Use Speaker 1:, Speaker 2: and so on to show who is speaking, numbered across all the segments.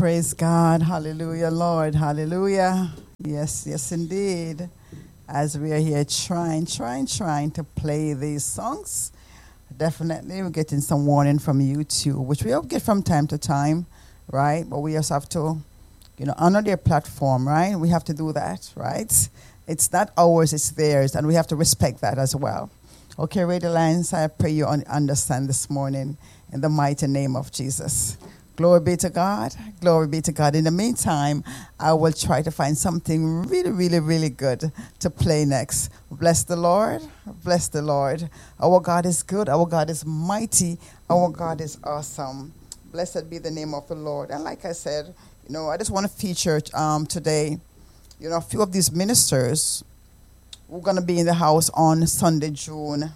Speaker 1: Praise God. Hallelujah, Lord. Hallelujah. Yes, yes, indeed. As we are here trying to play these songs, definitely we're getting some warning from YouTube, which we all get from time to time, right? But we also have to, honor their platform, right? We have to do that, right? It's not ours, it's theirs, and we have to respect that as well. Okay, Radio Lines, I pray you understand this morning in the mighty name of Jesus. Glory be to God. Glory be to God. In the meantime, I will try to find something really, really, really good to play next. Bless the Lord. Bless the Lord. Our God is good. Our God is mighty. Our God is awesome. Blessed be the name of the Lord. And like I said, I just want to feature today, a few of these ministers who are going to be in the house on Sunday, June.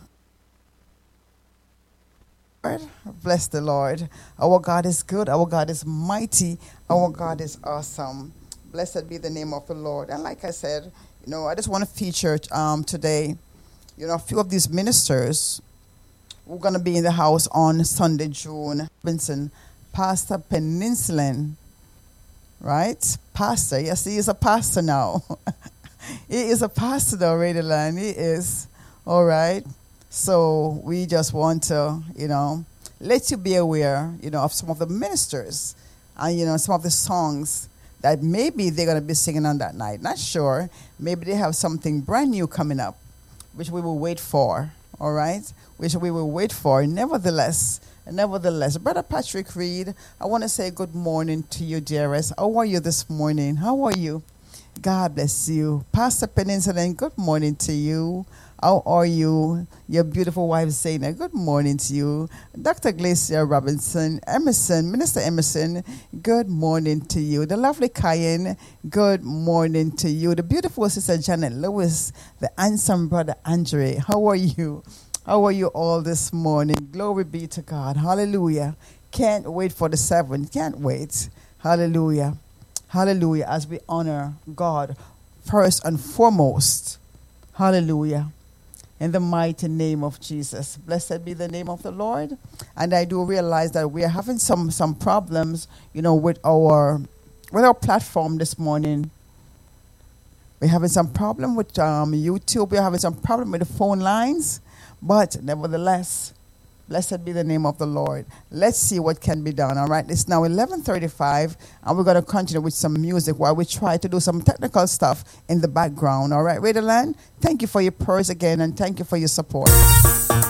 Speaker 1: Bless the Lord. Our God is good. Our God is mighty. Our God is awesome. Blessed be the name of the Lord. And like I said, I just want to feature today, a few of these ministers who are going to be in the house on Sunday, June. Robinson, Pastor Peninsulan, right? Pastor. Yes, he is a pastor now. He is a pastor now, Radioland. He is. All right. So we just want to, let you be aware, of some of the ministers and, some of the songs that maybe they're going to be singing on that night. Not sure. Maybe they have something brand new coming up, which we will wait for, all right? Which we will wait for. Nevertheless, Brother Patrick Reed, I want to say good morning to you, dearest. How are you this morning? How are you? God bless you. Pastor Peninsula, good morning to you. How are you? Your beautiful wife, Zaina, good morning to you. Dr. Glacia Robinson, Minister Emerson, good morning to you. The lovely Cayenne, good morning to you. The beautiful Sister Janet Lewis, the handsome Brother Andre, how are you? How are you all this morning? Glory be to God. Hallelujah. Can't wait for the 7th. Can't wait. Hallelujah. Hallelujah. As we honor God first and foremost. Hallelujah. In the mighty name of Jesus. Blessed be the name of the Lord. And I do realize that we are having some problems, with our platform this morning. We're having some problem with YouTube. We're having some problem with the phone lines. But nevertheless, blessed be the name of the Lord. Let's see what can be done, all right? It's now 11:35, and we're going to continue with some music while we try to do some technical stuff in the background, all right? Radioland, thank you for your prayers again, and thank you for your support.